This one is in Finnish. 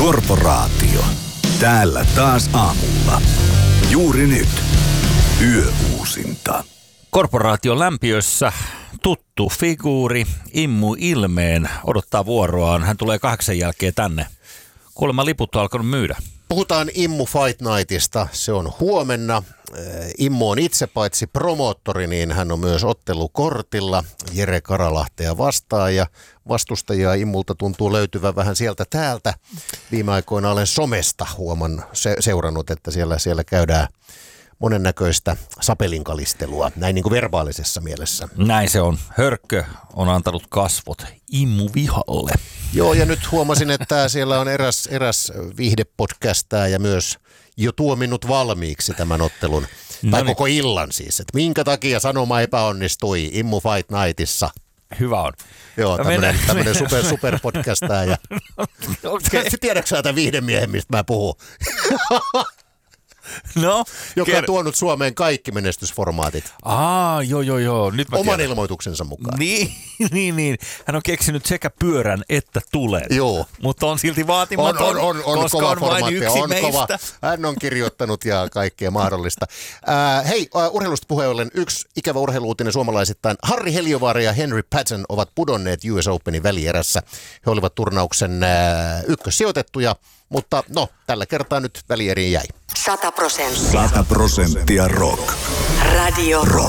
Korporaatio. Täällä taas aamulla. Juuri nyt. Yöuusinta. Korporaation lämpiössä tuttu figuuri Immu Ilmeen odottaa vuoroaan. Hän tulee 8 jälkeen tänne. Kuulemma liput on alkanut myydä. Puhutaan Immu Fight Nightista. Se on huomenna. Immu on itse paitsi promoottori, niin hän on myös ottelukortilla Jere Karalahtea vastaan. Ja vastustajia Immulta tuntuu löytyvän vähän sieltä täältä. Viime aikoina olen somesta seurannut, että siellä käydään monennäköistä sapelinkalistelua, näin niin kuin verbaalisessa mielessä. Näin se on. Hörkkö on antanut kasvot Immu vihalle. Joo, ja nyt huomasin, että siellä on eräs viihdepodcastaa ja myös jo tuominnut valmiiksi tämän ottelun, tai koko illan siis, että minkä takia sanoma epäonnistui Immu Fight Nightissa. Hyvä on. Joo, tämmöinen superpodcastaa. Ja tiedätkö sä tämän viihdemiehen, mistä mä puhun? No, joka on tuonut Suomeen kaikki menestysformaatit. Joo. Nyt oman ilmoituksensa mukaan. Niin. Hän on keksinyt sekä pyörän että tulen. Joo. Mutta on silti vaatimaton, on koska kova on vain yksi meistä. Kova. Hän on kirjoittanut ja kaikkea mahdollista. Hei, urheilusta puheen ollen yksi ikävä urheiluutinen suomalaisittain. Harri Heliövaara ja Henry Patton ovat pudonneet US Openin välierässä. He olivat turnauksen ykkössijoitettuja, mutta tällä kertaa nyt välieriin jäi. 100% rock. Radio Rock.